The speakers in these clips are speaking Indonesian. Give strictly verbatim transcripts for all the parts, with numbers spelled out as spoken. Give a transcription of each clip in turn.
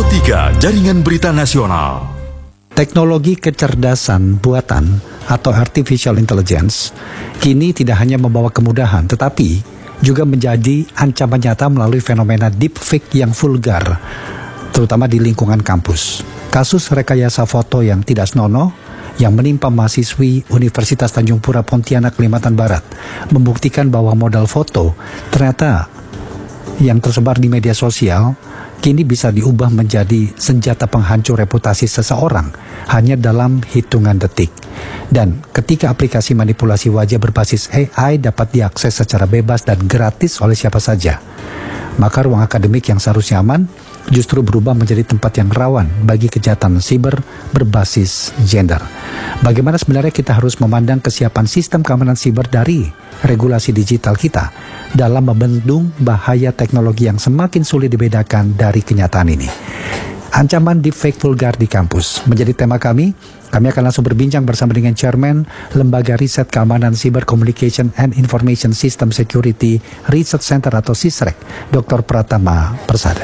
Pro tiga Jaringan Berita Nasional. Teknologi kecerdasan buatan atau artificial intelligence kini tidak hanya membawa kemudahan, tetapi juga menjadi ancaman nyata melalui fenomena deepfake yang vulgar, terutama di lingkungan kampus. Kasus rekayasa foto yang tidak senonoh yang menimpa mahasiswi Universitas Tanjung Pura Pontianak, Kalimantan Barat membuktikan bahwa modal foto ternyata yang tersebar di media sosial kini bisa diubah menjadi senjata penghancur reputasi seseorang hanya dalam hitungan detik. Dan ketika aplikasi manipulasi wajah berbasis A I dapat diakses secara bebas dan gratis oleh siapa saja, maka ruang akademik yang seharusnya aman justru berubah menjadi tempat yang rawan bagi kejahatan siber berbasis gender. Bagaimana sebenarnya kita harus memandang kesiapan sistem keamanan siber dari regulasi digital kita dalam membendung bahaya teknologi yang semakin sulit dibedakan dari kenyataan ini? Ancaman deepfake vulgar di kampus menjadi tema kami. Kami akan langsung berbincang bersama dengan Chairman Lembaga Riset Keamanan Cyber Communication and Information System Security Research Center atau SISREC, Doktor Pratama Persada.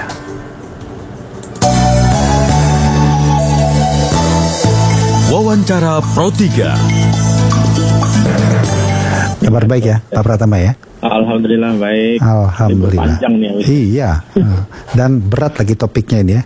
Wawancara Pro tiga. Kabar baik ya, Pak Pratama ya? Alhamdulillah baik. Alhamdulillah. Panjang nih. Abis. Iya. Dan berat lagi topiknya ini ya.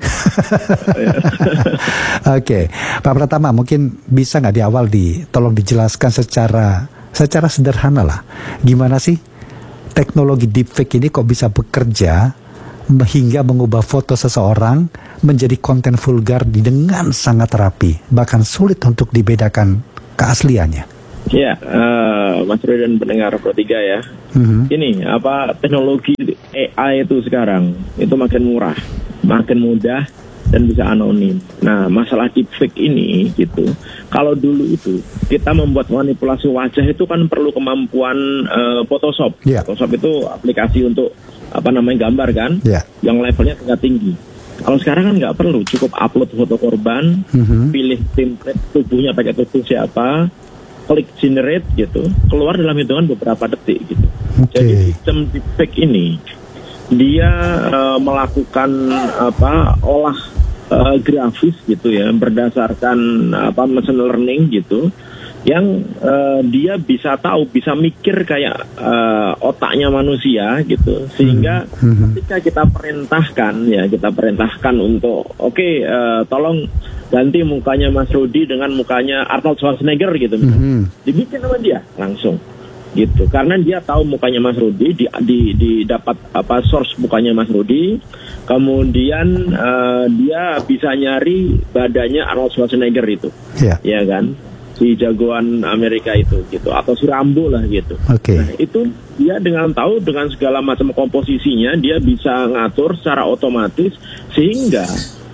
Oke, Pak Pratama, mungkin bisa nggak di awal di, tolong dijelaskan secara secara sederhana lah, gimana sih teknologi deepfake ini kok bisa bekerja hingga mengubah foto seseorang menjadi konten vulgar dengan sangat rapi, bahkan sulit untuk dibedakan keasliannya. Ya, uh, Mas Roy dan pendengar Pro tiga ya. Mm-hmm. Ini apa teknologi A I itu sekarang itu makin murah, makin mudah dan bisa anonim. Nah, masalah deepfake ini gitu. Kalau dulu itu kita membuat manipulasi wajah itu kan perlu kemampuan uh, Photoshop. Yeah. Photoshop itu aplikasi untuk apa namanya gambar kan, yeah, yang levelnya tingkat tinggi. Kalau sekarang kan nggak perlu, cukup upload foto korban, mm-hmm, pilih template tubuhnya pakai tubuh siapa, klik generate gitu, keluar dalam hitungan beberapa detik gitu. Okay. Jadi sistem deepfake ini dia uh, melakukan apa olah uh, grafis gitu ya berdasarkan apa machine learning gitu, yang uh, dia bisa tahu, bisa mikir kayak uh, otaknya manusia gitu, sehingga mm-hmm, ketika kita perintahkan ya kita perintahkan untuk oke okay, uh, tolong ganti mukanya Mas Rudi dengan mukanya Arnold Schwarzenegger gitu, mm-hmm, dibikin sama dia langsung gitu, karena dia tahu mukanya Mas Rudi, di, di, di dapat apa source mukanya Mas Rudi, kemudian uh, dia bisa nyari badannya Arnold Schwarzenegger itu, yeah, ya kan, si jagoan Amerika itu gitu, atau si Rambo lah gitu. Okay. Nah, itu dia dengan tahu dengan segala macam komposisinya dia bisa ngatur secara otomatis sehingga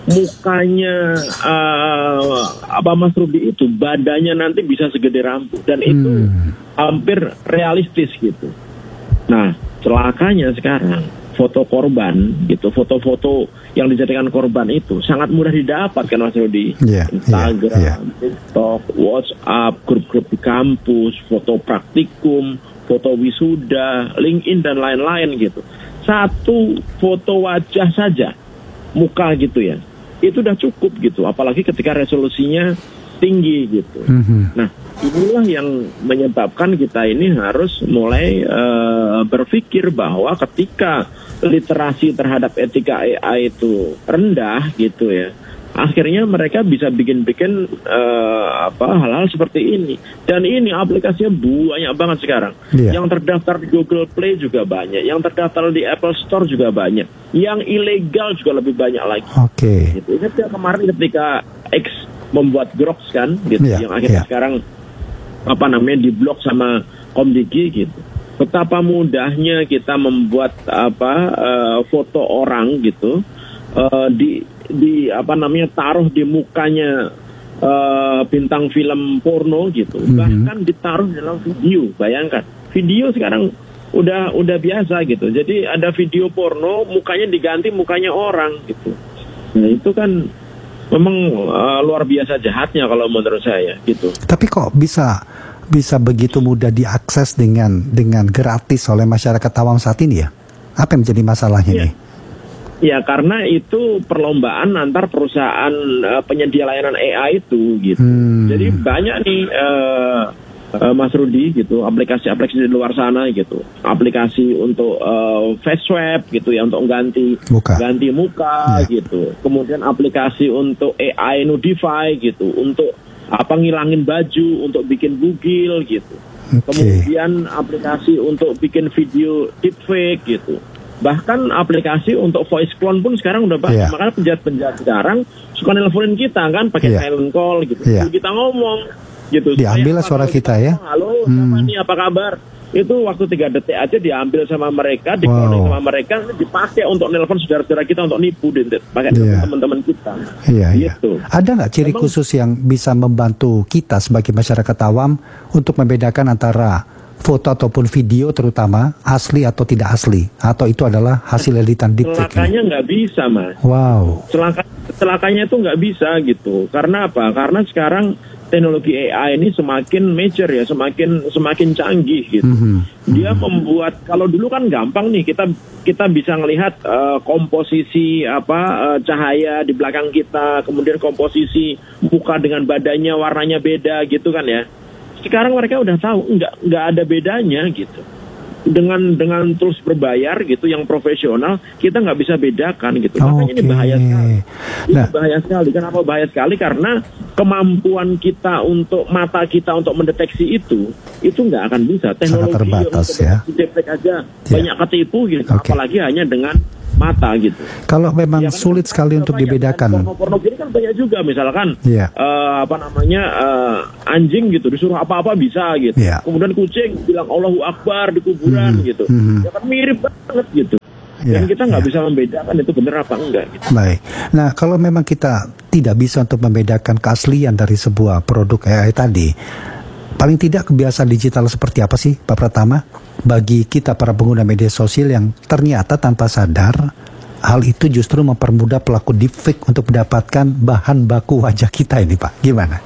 mukanya uh, apa Mas Rudi itu badannya nanti bisa segede Rambo dan itu hmm. hampir realistis gitu. Nah, celakanya sekarang foto korban gitu, foto-foto yang dijadikan korban itu sangat mudah didapatkan Mas Rudi. Yeah, Instagram, yeah, yeah. TikTok, WhatsApp, grup-grup di kampus, foto praktikum, foto wisuda, LinkedIn dan lain-lain gitu. Satu foto wajah saja, muka gitu ya, itu udah cukup gitu, apalagi ketika resolusinya tinggi gitu. Mm-hmm. Nah, inilah yang menyebabkan kita ini harus mulai uh, berpikir bahwa ketika literasi terhadap etika A I itu rendah gitu ya, akhirnya mereka bisa bikin-bikin uh, apa hal-hal seperti ini. Dan ini aplikasinya banyak banget sekarang. Yeah. Yang terdaftar di Google Play juga banyak, yang terdaftar di Apple Store juga banyak, yang ilegal juga lebih banyak lagi. Oke. Okay. Gitu. Ingat kemarin ketika X membuat Grox kan, gitu, yeah, yang akhirnya yeah. sekarang apa namanya diblok sama Komdigi gitu. Betapa mudahnya kita membuat apa uh, foto orang gitu, uh, di di apa namanya taruh di mukanya uh, bintang film porno gitu, mm-hmm, bahkan ditaruh dalam video. Bayangkan, video sekarang udah udah biasa gitu. Jadi ada video porno mukanya diganti mukanya orang gitu. Nah, itu kan memang uh, luar biasa jahatnya kalau menurut saya gitu. Tapi kok bisa bisa begitu mudah diakses dengan dengan gratis oleh masyarakat awam saat ini ya? Apa yang menjadi masalahnya ya. nih? Ya karena itu perlombaan antar perusahaan uh, penyedia layanan A I itu gitu. Hmm. Jadi banyak nih uh, uh, Mas Rudi gitu, aplikasi-aplikasi di luar sana gitu. Aplikasi untuk uh, face swab gitu ya, untuk ganti Muka. ganti muka Ya. gitu. Kemudian aplikasi untuk A I Nudify gitu, untuk apa ngilangin baju, untuk bikin bugil gitu. Oke. Kemudian aplikasi untuk bikin video deepfake gitu. Bahkan aplikasi untuk voice clone pun sekarang udah banyak. Yeah. Makanya penjahat-penjahat sekarang suka nelponin kita kan pakai Yeah. silent call gitu. Yeah. Kita ngomong gitu. Diambil lah Supaya suara kalau kita ya. ngomong, halo, Hmm. sama nih apa kabar? Itu waktu tiga detik aja diambil sama mereka, di Wow. cloning sama mereka, dipakai untuk nelpon saudara-saudara kita untuk nipu, Dintit. Pakai Yeah. teman-teman kita. Iya, iya. Gitu. Ada nggak ciri Memang- khusus yang bisa membantu kita sebagai masyarakat awam untuk membedakan antara foto ataupun video terutama asli atau tidak asli, atau itu adalah hasil editan deepfake? Celakanya nggak bisa, Mas. Wow. Celaka, celakanya itu nggak bisa gitu. Karena apa? Karena sekarang teknologi A I ini semakin mature ya, semakin semakin canggih gitu. Mhm. Dia membuat, kalau dulu kan gampang nih, kita kita bisa melihat eh, komposisi apa eh, cahaya di belakang kita, kemudian komposisi muka dengan badannya warnanya beda gitu kan ya. Sekarang mereka udah tahu nggak nggak ada bedanya gitu. Dengan dengan tools berbayar gitu yang profesional, kita nggak bisa bedakan gitu. Makanya ini Oke. bahaya sekali. Ini Nah. bahaya sekali. Kenapa bahaya sekali? Karena kemampuan kita untuk mata kita untuk mendeteksi itu itu nggak akan bisa. Teknologi terbatas, untuk ya. detek aja Ya. banyak ketipu gitu. Oke. Apalagi hanya dengan mata gitu. Kalau memang Ya kan, sulit sekali untuk banyak. dibedakan. Porno-porno gini kan banyak juga, misalkan Iya. eh, apa namanya eh, anjing gitu disuruh apa-apa bisa gitu. Iya. Kemudian kucing bilang Allahu Akbar di kuburan Mhm, gitu. mhm. Ya kan mirip banget gitu. Iya, Dan kita nggak iya. bisa membedakan itu benar apa enggak gitu. Baik. Nah, kalau memang kita tidak bisa untuk membedakan keaslian dari sebuah produk A I tadi, paling tidak kebiasaan digital seperti apa sih, Pak Pratama, bagi kita para pengguna media sosial yang ternyata tanpa sadar hal itu justru mempermudah pelaku deepfake untuk mendapatkan bahan baku wajah kita ini, Pak? Gimana?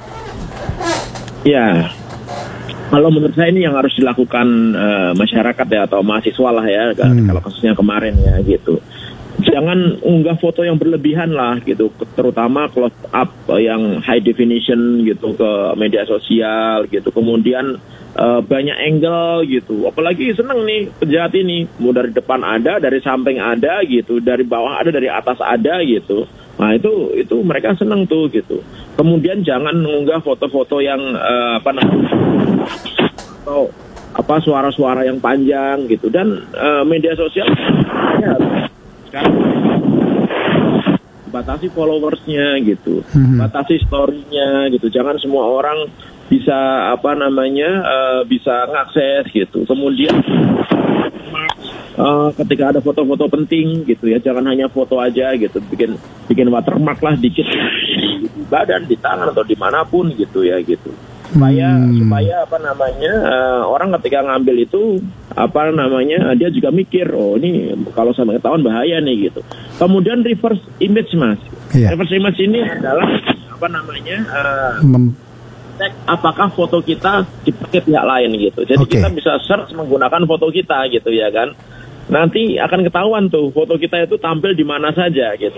Ya, kalau menurut saya ini yang harus dilakukan eh, masyarakat ya atau mahasiswa lah ya, Hmm. kalau kasusnya kemarin ya gitu. Jangan unggah foto yang berlebihan lah gitu, terutama close up yang high definition gitu ke media sosial gitu. Kemudian eh, banyak angle gitu. Apalagi seneng nih penjahat ini, mau dari depan ada, dari samping ada gitu, dari bawah ada, dari atas ada gitu. Nah itu itu mereka seneng tuh gitu. Kemudian jangan mengunggah foto-foto yang eh, apa namanya atau apa suara-suara yang panjang gitu. Dan eh, media sosial ya, sekarang batasi followersnya gitu, Mhm. batasi story-nya gitu. Jangan semua orang bisa apa namanya eh, bisa ngakses gitu. Kemudian eh, ketika ada foto-foto penting gitu ya, jangan hanya foto aja gitu, bikin bikin watermark lah dikit di, di badan, di tangan atau dimanapun gitu ya gitu. Supaya Hmm. supaya apa namanya eh, orang ketika ngambil itu apa namanya dia juga mikir, oh ini kalau sampai ketahuan bahaya nih gitu. Kemudian reverse image, Mas. Iya. Reverse image ini adalah apa namanya eh, Mem- cek apakah foto kita dipakai pihak lain gitu. Jadi Oke. kita bisa search menggunakan foto kita gitu ya kan. Nanti akan ketahuan tuh foto kita itu tampil di mana saja gitu.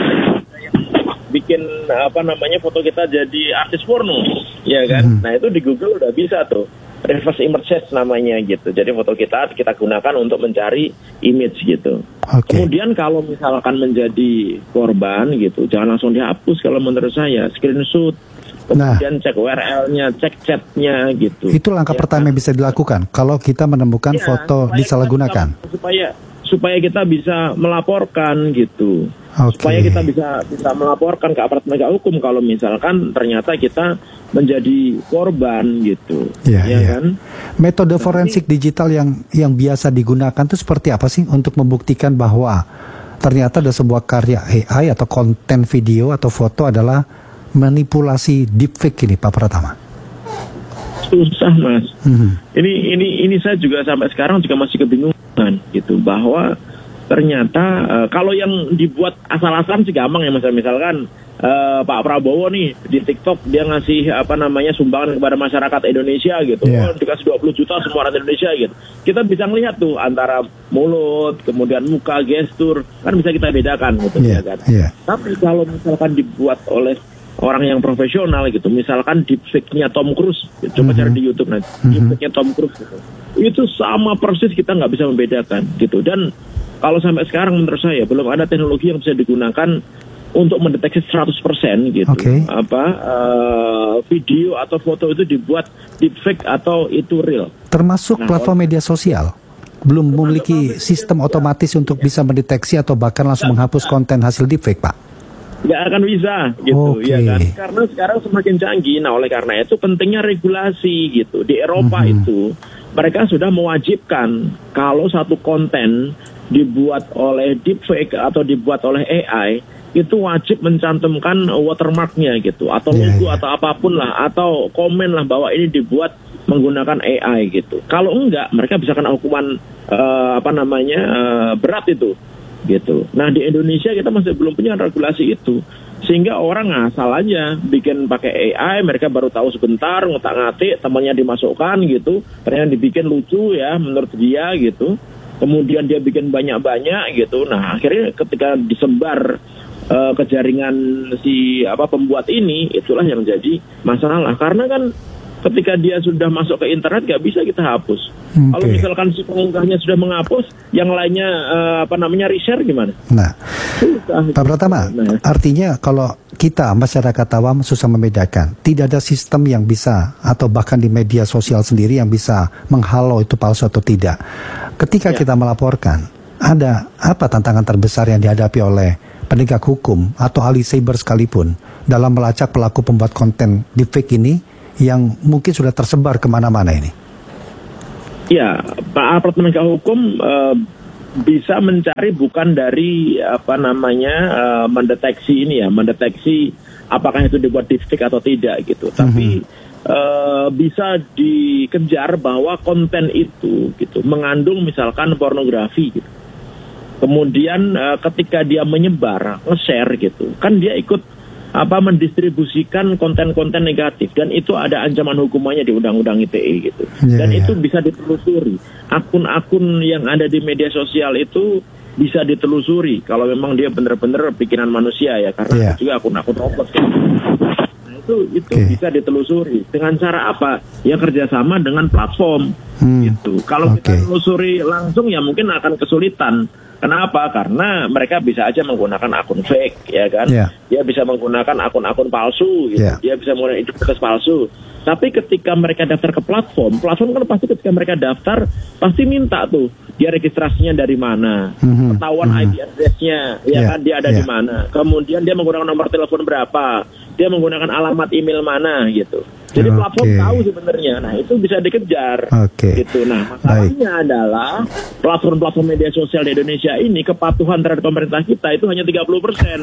Bikin apa namanya foto kita jadi artis porno, ya kan? Mhm. Nah itu di Google udah bisa tuh reverse image search namanya gitu. Jadi foto kita kita gunakan untuk mencari image gitu. Oke. Kemudian kalau misalkan menjadi korban gitu, jangan langsung dihapus kalau menurut saya, screenshot. Kemudian cek U R L-nya, cek chatnya gitu. Itu langkah Ya pertama kan? yang bisa dilakukan kalau kita menemukan Ya, foto supaya disalahgunakan. kita- supaya supaya kita bisa melaporkan gitu. Oke. Supaya kita bisa bisa melaporkan ke aparat penegak hukum kalau misalkan ternyata kita menjadi korban gitu. Iya, ya iya. kan? Metode forensik digital yang yang biasa digunakan itu seperti apa sih untuk membuktikan bahwa ternyata ada sebuah karya A I atau konten video atau foto adalah manipulasi deepfake ini, Pak Pratama? Susah, Mas. Mhm. Ini ini ini saya juga sampai sekarang juga masih kebingungan gitu bahwa ternyata uh, kalau yang dibuat asal-asalan sih gampang ya, misalkan misalkan uh, Pak Prabowo nih di TikTok dia ngasih apa namanya sumbangan kepada masyarakat Indonesia gitu, Yeah. oh, dikasih dua puluh juta semua orang Indonesia gitu. Kita bisa ngelihat tuh antara mulut, kemudian muka, gestur, kan bisa kita bedakan gitu Yeah. ya kan. Yeah. Tapi kalau misalkan dibuat oleh orang yang profesional gitu, misalkan deepfake-nya Tom Cruise, coba cari di YouTube nanti, deepfake-nya Tom Cruise gitu. Itu sama persis, kita nggak bisa membedakan gitu. Dan kalau sampai sekarang menurut saya belum ada teknologi yang bisa digunakan untuk mendeteksi seratus persen gitu. Oke. Apa uh, video atau foto itu dibuat deepfake atau itu real. Termasuk Nah, platform media sosial belum memiliki sistem otomatis untuk bisa mendeteksi atau bahkan langsung menghapus konten hasil deepfake, Pak. Nggak akan bisa gitu, Oke. ya kan? Karena sekarang semakin canggih. Nah, oleh karena itu pentingnya regulasi gitu. Di Eropa Mhm. itu mereka sudah mewajibkan kalau satu konten dibuat oleh deepfake atau dibuat oleh A I itu wajib mencantumkan watermarknya gitu, atau Yeah, logo yeah. atau apapun lah, atau komen lah bahwa ini dibuat menggunakan A I gitu. Kalau enggak, mereka bisa kena hukuman eh, apa namanya eh, berat itu gitu. Nah, di Indonesia kita masih belum punya regulasi itu, sehingga orang asal aja bikin pakai A I, mereka baru tahu sebentar, ngotak-ngatik, temannya dimasukkan gitu, ternyata dibikin lucu ya menurut dia gitu. Kemudian dia bikin banyak-banyak gitu. Nah, akhirnya ketika disebar uh, ke jaringan si apa pembuat ini, itulah yang jadi masalah. Karena kan ketika dia sudah masuk ke internet nggak bisa kita hapus. Oke. Kalau misalkan si pengunggahnya sudah menghapus, yang lainnya uh, apa namanya reshare gimana? Nah, Susah. Pak Pratama, Nah, artinya kalau kita masyarakat awam susah membedakan, tidak ada sistem yang bisa atau bahkan di media sosial sendiri yang bisa menghalau itu palsu atau tidak. Ketika Ya. kita melaporkan, ada apa tantangan terbesar yang dihadapi oleh penegak hukum atau ahli cyber sekalipun dalam melacak pelaku pembuat konten deepfake ini yang mungkin sudah tersebar kemana-mana ini? Ya, Pak aparat penegak hukum eh, bisa mencari bukan dari apa namanya eh, mendeteksi ini ya, mendeteksi apakah itu dibuat deepfake atau tidak gitu. Tapi eh, bisa dikejar bahwa konten itu gitu mengandung misalkan pornografi gitu. Kemudian eh, ketika dia menyebar, nge-share gitu, kan dia ikut apa mendistribusikan konten-konten negatif, dan itu ada ancaman hukumannya di Undang-Undang I T E gitu. Yeah, Dan yeah. itu bisa ditelusuri. Akun-akun yang ada di media sosial itu bisa ditelusuri kalau memang dia benar-benar bikinan manusia ya, karena Yeah. juga akun-akun robot kan. Nah, itu itu Okay. bisa ditelusuri dengan cara apa? Ya kerjasama dengan platform Hmm. gitu. Kalau kita Okay. telusuri langsung ya mungkin akan kesulitan. Kenapa? Karena mereka bisa aja menggunakan akun fake, ya kan? Yeah. Dia bisa menggunakan akun-akun palsu, gitu. Yeah. Dia bisa menggunakan identitas palsu. Tapi ketika mereka daftar ke platform, platform kan pasti ketika mereka daftar pasti minta tuh dia registrasinya dari mana, Mhm. ketahuan Mhm. I P address-nya, ya Yeah. kan? Dia ada di Yeah. mana. Kemudian dia menggunakan nomor telepon berapa, dia menggunakan alamat email mana, gitu. Jadi Oke. platform tahu sebenarnya. Nah, itu bisa dikejar. Oke. Gitu. Nah, masalahnya adalah platform-platform media sosial di Indonesia ini kepatuhan terhadap pemerintah kita itu hanya tiga puluh persen.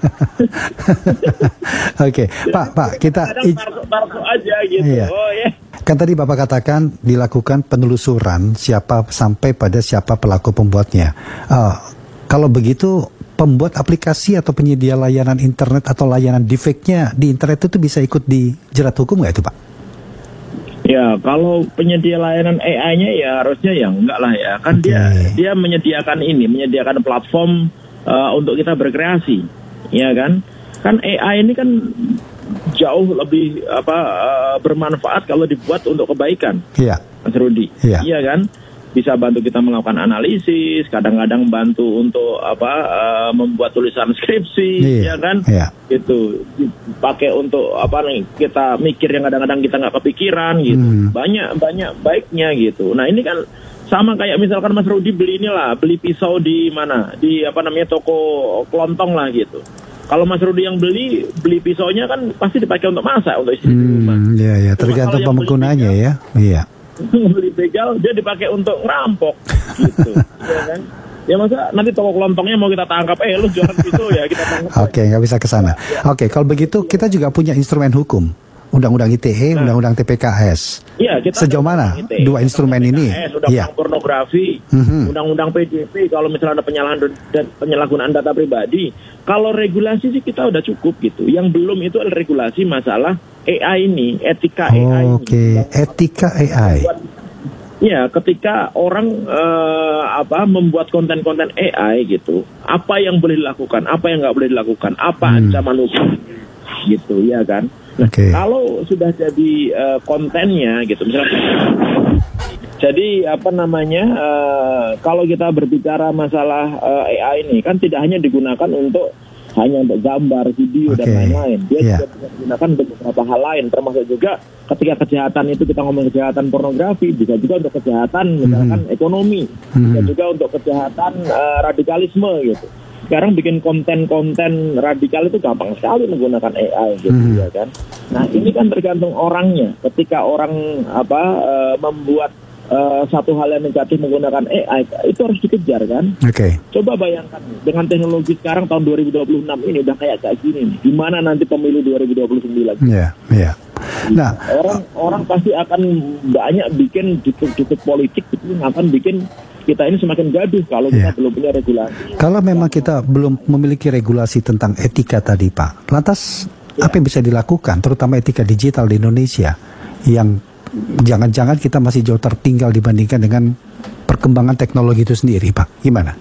Oke, Pak, Pak, kita Kadang tarso-tarso aja gitu. Iya. Oh ya. kan tadi Bapak katakan dilakukan penelusuran siapa sampai pada siapa pelaku pembuatnya. Eh, kalau begitu, pembuat aplikasi atau penyedia layanan internet atau layanan deepfake-nya di internet itu bisa ikut dijerat hukum nggak itu, Pak? Ya, kalau penyedia layanan A I-nya ya harusnya ya enggak lah ya. Kan Oke. dia dia menyediakan ini, menyediakan platform uh, untuk kita berkreasi. Ya kan? Kan A I ini kan jauh lebih apa uh, bermanfaat kalau dibuat untuk kebaikan. Iya. Mas Rudi. Iya. Iya kan? Bisa bantu kita melakukan analisis, kadang-kadang bantu untuk apa uh, membuat tulisan skripsi, Iya. ya kan? Iya. Gitu. Dipakai untuk apa nih? Kita mikir yang kadang-kadang kita nggak kepikiran gitu. Hmm. Banyak banyak baiknya gitu. Nah, ini kan sama kayak misalkan Mas Rudi beli inilah, beli pisau di mana? Di apa namanya toko kelontong lah gitu. Kalau Mas Rudi yang beli, beli pisaunya kan pasti dipakai untuk masak, untuk istri di rumah. Hmm, iya, iya, Cuma tergantung kalau yang beli penggunanya begal, ya. Iya. beli begal dia dipakai untuk ngerampok gitu. Ya kan? Ya masa nanti toko kelontongnya mau kita tangkap, eh lu jualan pisau ya kita tangkap. Oke, nggak bisa ke sana. Oke, kalau begitu kita juga punya instrumen hukum Undang-undang I T E, Nah. Undang-undang T P K S. Iya, kita Sejauh mana I T E, dua instrumen ini? Undang-undang Iya. pornografi, Mhm. Undang-undang P D P kalau misalnya ada penyalahan dan penyalahgunaan data pribadi. Kalau regulasi sih kita udah cukup gitu. Yang belum itu adalah regulasi masalah A I ini, etika A I. Oke, etika A I. Ya, ketika orang eh, apa membuat konten-konten A I gitu, apa yang boleh dilakukan, apa yang nggak boleh dilakukan, apa Hmm. ancaman hukum, gitu ya kan? Nah, Oke. kalau sudah jadi eh, kontennya gitu, misalnya, jadi apa namanya, eh, kalau kita berbicara masalah eh, A I ini kan tidak hanya digunakan untuk hanya untuk gambar, video dan Oke. lain-lain. Dia Yeah. juga bisa digunakan untuk beberapa hal lain, termasuk juga ketika kejahatan itu kita ngomong kejahatan pornografi, bisa juga untuk kejahatan misalkan ekonomi, bisa Mhm. juga untuk kejahatan eh, radikalisme gitu. Sekarang bikin konten-konten radikal itu gampang sekali menggunakan A I gitu Mhm. ya kan. Nah, ini kan tergantung orangnya. Ketika orang apa eh, membuat eh, satu hal yang negatif menggunakan A I, itu harus dikejar kan. Oke. Coba bayangkan dengan teknologi sekarang tahun dua ribu dua puluh enam ini udah kayak kayak gini nih. Gimana nanti pemilu dua ribu dua puluh sembilan? Iya, iya. Nah, Orang orang pasti akan banyak bikin duduk-duduk politik itu yang akan bikin kita ini semakin gaduh kalau kita Iya. belum punya regulasi. kalau memang kita belum memiliki regulasi tentang etika tadi, Pak, lantas apa yang bisa dilakukan, terutama etika digital di Indonesia, yang jangan-jangan kita masih jauh tertinggal dibandingkan dengan perkembangan teknologi itu sendiri, Pak? Gimana?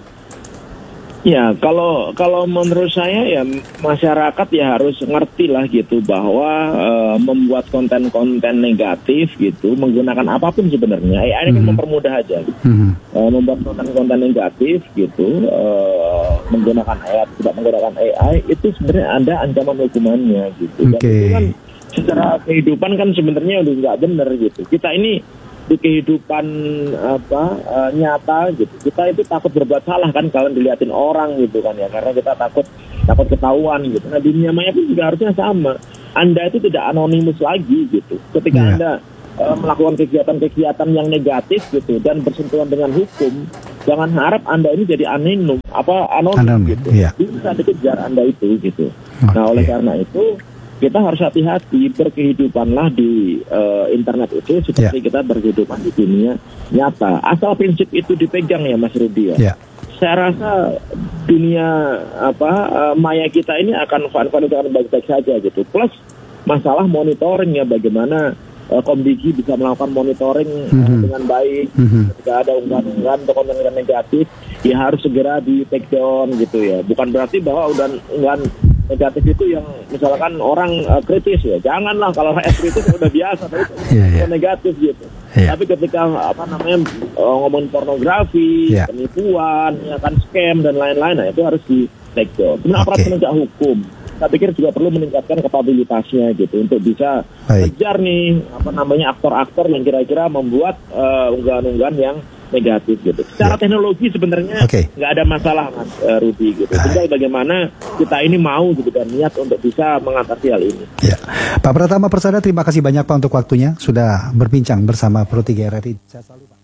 Ya, kalau kalau menurut saya ya masyarakat ya harus ngerti lah gitu bahwa eh, membuat konten-konten negatif gitu menggunakan apapun sebenarnya. A I ini kan mempermudah aja. Gitu. Mhm. Eh, membuat konten-konten negatif gitu eh, menggunakan A I, tidak menggunakan A I itu sebenarnya ada ancaman hukumannya gitu. Dan Oke. itu kan secara kehidupan kan sebenarnya udah nggak benar gitu. Kita ini di kehidupan apa eh, nyata gitu, kita itu takut berbuat salah kan kalau dilihatin orang gitu kan ya, karena kita takut takut ketahuan gitu. Nah, di dunia maya pun juga harusnya sama. Anda itu tidak anonimus lagi gitu. Ketika Iya. Anda eh, melakukan kegiatan-kegiatan yang negatif gitu dan bersentuhan dengan hukum, jangan harap Anda ini jadi anonim apa anonim Anonim, gitu. iya. Bisa dikejar Anda itu gitu. Nah, Oke. oleh karena itu kita harus hati-hati, berkehidupanlah di eh, internet itu seperti Ya. kita berkehidupan di dunia nyata. Asal prinsip itu dipegang ya Mas Rudi ya. Ya. Saya rasa dunia apa eh, maya kita ini akan fun-fun akan baik-baik saja gitu. Plus masalah monitoring ya, bagaimana eh, Komdigi bisa melakukan monitoring eh, Mhm. dengan baik. Mhm. Ketika ada unggahan-unggahan atau konten-konten negatif, ya harus segera di take down gitu ya. Bukan berarti bahwa udah unggahan negatif itu yang misalkan orang uh, kritis ya, janganlah. Kalau rakyat kritis udah biasa, tapi itu Iya, iya. negatif gitu. Iya. Tapi ketika apa namanya uh, ngomongin pornografi, Iya. penipuan, ya kan scam dan lain-lain, nah itu harus di take down. Kemudian aparat Oke. penegak hukum, saya pikir juga perlu meningkatkan kapabilitasnya gitu untuk bisa Baik. kejar nih apa namanya aktor-aktor yang kira-kira membuat uh, unggahan-unggahan yang negatif gitu. Secara Ya. teknologi sebenarnya Oke. nggak ada masalah Mas uh, Rudi gitu. Baik. Tinggal bagaimana kita ini mau gitu dan niat untuk bisa mengatasi hal ini. Ya. Pak Pratama Persada, terima kasih banyak Pak untuk waktunya sudah berbincang bersama Pro tiga R R I. Saya selalu, Pak.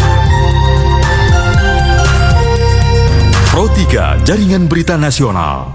Pro tiga Jaringan Berita Nasional.